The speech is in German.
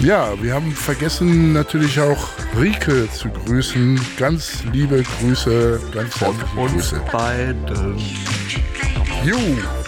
Ja, wir haben vergessen natürlich auch Rike zu grüßen. Ganz liebe Grüße, ganz herzliche Grüße. Beiden. Jo.